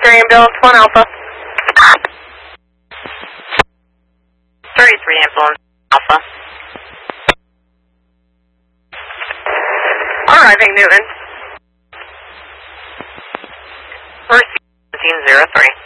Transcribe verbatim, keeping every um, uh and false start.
thirty-three ambulance, one Alpha. thirty-three ambulance, Alpha. Arriving Newton. First seventeen zero three.